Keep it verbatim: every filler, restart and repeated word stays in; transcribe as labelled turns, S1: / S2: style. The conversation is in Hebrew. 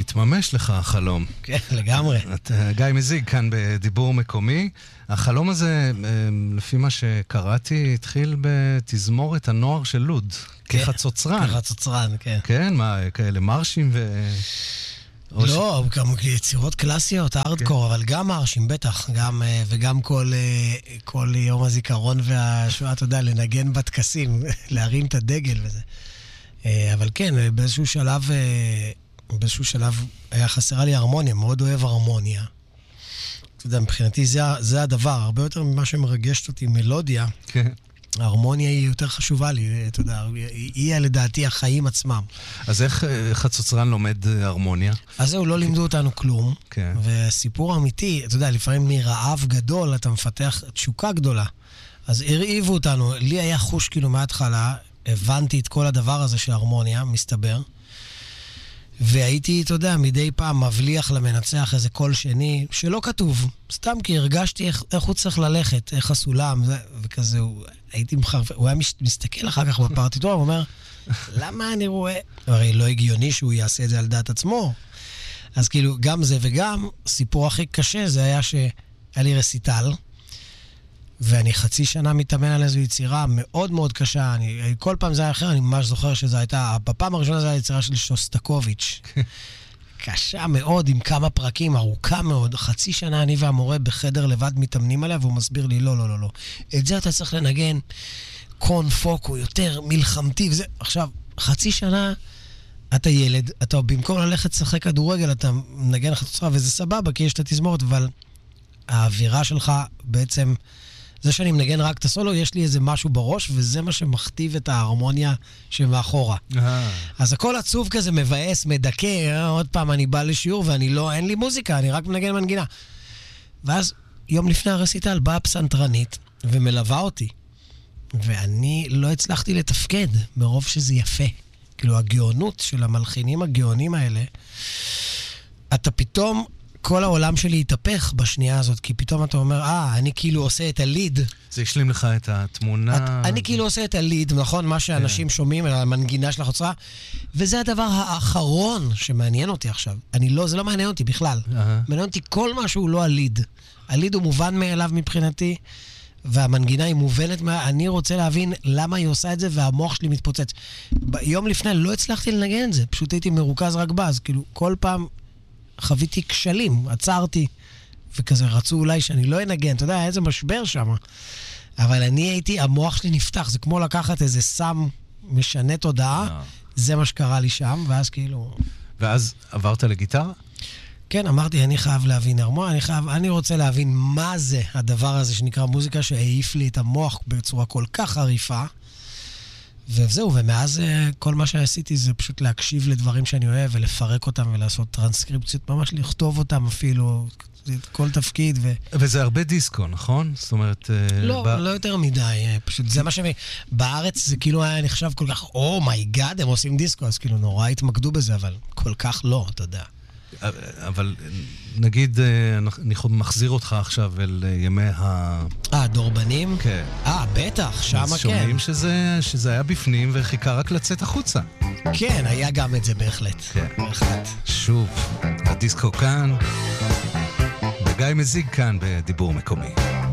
S1: התממש לך החלום.
S2: כן, לגמרי.
S1: אתה, גיא מזיג כאן בדיבור מקומי. החלום הזה, לפי מה שקראתי, התחיל בתזמורת הנוער של לוד.
S2: כן,
S1: כחצוצרן.
S2: כחצוצרן, כן.
S1: כן, מה, כאלה מרשים ו...
S2: לא, גם יצירות קלאסיות, הארדקור, אבל גם מרשים, בטח, גם, וגם כל, כל יום הזיכרון והשואה, אתה יודע, לנגן בטקסים, להרים את הדגל וזה. אבל כן, באיזשהו שלב, באיזשהו שלב היה חסרה לי הרמוניה, מאוד אוהב הרמוניה. אתה יודע, מבחינתי זה, זה הדבר, הרבה יותר ממה שמרגשת אותי מלודיה.
S1: כן.
S2: ההרמוניה היא יותר חשובה לי, אתה יודע, היא לדעתי החיים עצמם.
S1: אז איך חצוצרן לומד הרמוניה?
S2: אז זהו, לא לימדו אותנו כלום.
S1: כן.
S2: וסיפור אמיתי, אתה יודע, לפעמים מרעב גדול אתה מפתח תשוקה גדולה. אז הרעיבו אותנו, לי היה חוש כאילו מההתחלה, הבנתי את כל הדבר הזה של הרמוניה, מסתבר. והייתי, אתה יודע, מדי פעם מבליח למנצח איזה קול שני, שלא כתוב, סתם כי הרגשתי איך, איך הוא צריך ללכת, איך הסולם, זה, וכזה, הוא, הייתי מחרפ... הוא היה מסתכל אחר כך בפרטיטורה, ואומר, למה אני רואה? הרי לא הגיוני שהוא יעשה את זה על דעת עצמו. אז כאילו, גם זה וגם, סיפור הכי קשה, זה היה שהיה לי רסיטל, ואני חצי שנה מתאמן על איזו יצירה מאוד מאוד קשה. אני, כל פעם זה היה אחר, אני ממש זוכר שזו הייתה, בפעם הראשונה זו הייתה יצירה של שוסטקוביץ'. קשה מאוד, עם כמה פרקים, ארוכה מאוד. חצי שנה אני והמורה בחדר לבד מתאמנים עליה, והוא מסביר לי, לא, לא, לא, לא. את זה אתה צריך לנגן קון פוקו, יותר מלחמתי, וזה. עכשיו, חצי שנה אתה ילד, אתה במקום ללכת לשחק כדורגל, אתה מנגן חצוצרה, וזה סבבה, כי יש את התזמורת, אבל האווירה שלך בעצם... זה שאני מנגן רק את הסולו, יש לי איזה משהו בראש, וזה מה שמכתיב את ההרמוניה שמאחורה. אז הכל עצוב כזה, מבאס, מדכא, עוד פעם אני בא לשיעור ואני לא, אין לי מוזיקה, אני רק מנגן מנגינה. ואז יום לפני הרסיטל באה פסנתרנית ומלווה אותי, ואני לא הצלחתי לתפקד מרוב שזה יפה. כאילו הגאונות של המלחינים הגאונים האלה, אתה פתאום... כל העולם שלי התהפך בשנייה הזאת, כי פתאום אתה אומר, אה, אני כאילו עושה את הליד.
S1: זה השלים לך את התמונה.
S2: את, אני כאילו עושה את הליד, נכון? מה שאנשים שומעים, המנגינה של החוצרה, וזה הדבר האחרון שמעניין אותי עכשיו. אני לא, זה לא מעניין אותי בכלל. מעניין אותי כל מה שהוא לא הליד. הליד הוא מובן מאליו מבחינתי, והמנגינה היא מובנת, אני רוצה להבין למה היא עושה את זה, והמוח שלי מתפוצץ. יום לפני לא הצלחתי לנגן את זה, פשוט הייתי מרוכז רק באז, כאילו כל פעם חוויתי כשלים, עצרתי, וכזה רצו אולי שאני לא אנגן, אתה יודע, היה איזה משבר שם. אבל אני הייתי, המוח שלי נפתח, זה כמו לקחת איזה סם משנה תודעה, זה מה שקרה לי שם, ואז כאילו...
S1: ואז עברת לגיטרה?
S2: כן, אמרתי, אני חייב להבין הרמוניה, אני חייב, אני רוצה להבין מה זה הדבר הזה שנקרא מוזיקה, שהעיף לי את המוח בצורה כל כך חריפה, וזהו, ומאז כל מה שעשיתי זה פשוט להקשיב לדברים שאני אוהב ולפרק אותם ולעשות טרנסקריפציות, ממש לכתוב אותם אפילו, כל תפקיד. ו...
S1: וזה הרבה דיסקו, נכון? זאת אומרת...
S2: לא, ב... לא יותר מדי, פשוט זה מה ש... בארץ זה כאילו היה נחשב כל כך, אומייגאד, הם עושים דיסקו, אז כאילו נורא התמקדו בזה, אבל כל כך לא, אתה יודע.
S1: אבל נגיד, אני מחזיר אותך עכשיו אל ימי ה...
S2: אה, דורבנים?
S1: כן.
S2: אה, בטח, שמה כן.
S1: שומעים שזה, שזה היה בפנים וחיכה רק לצאת החוצה.
S2: כן, היה גם את זה בהחלט.
S1: כן.
S2: בהחלט.
S1: שוב, הדיסקו כאן, וגיא מזיג כאן בדיבור מקומי.